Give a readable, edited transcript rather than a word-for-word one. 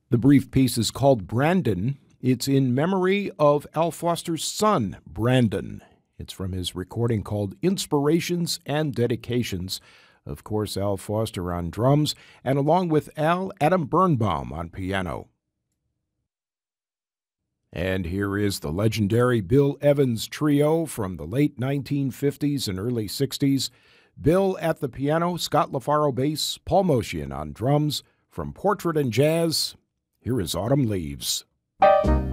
The brief piece is called Brandon. It's in memory of Al Foster's son, Brandon. It's from his recording called Inspirations and Dedications. Of course, Al Foster on drums, and along with Al, Adam Birnbaum on piano. And here is the legendary Bill Evans Trio from the late 1950s and early 60s. Bill at the piano, Scott LaFaro bass, Paul Motian on drums. From Portrait and Jazz, here is Autumn Leaves.